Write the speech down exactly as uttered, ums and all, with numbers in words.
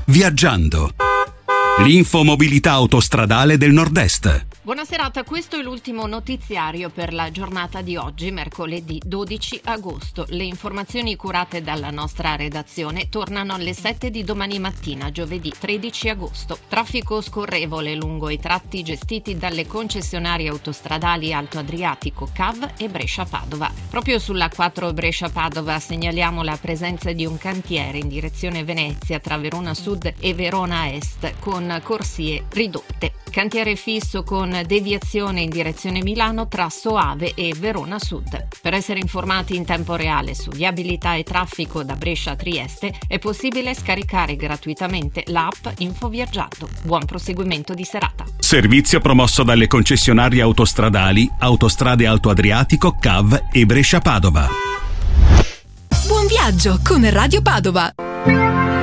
Viaggiando. L'infomobilità autostradale del Nord-Est. Buona serata, questo è l'ultimo notiziario per la giornata di oggi, mercoledì dodici agosto. Le informazioni curate dalla nostra redazione tornano alle sette di domani mattina, giovedì tredici agosto. Traffico scorrevole lungo i tratti gestiti dalle concessionarie autostradali Alto Adriatico, C A V e Brescia-Padova. Proprio sulla quattro Brescia-Padova segnaliamo la presenza di un cantiere in direzione Venezia tra Verona Sud e Verona Est con corsie ridotte. Cantiere fisso con deviazione in direzione Milano tra Soave e Verona Sud. Per essere informati in tempo reale su viabilità e traffico da Brescia a Trieste è possibile scaricare gratuitamente l'app Infoviaggiando. Buon proseguimento di serata. Servizio promosso dalle concessionarie autostradali Autostrade Alto Adriatico, C A V e Brescia Padova. Buon viaggio con Radio Padova.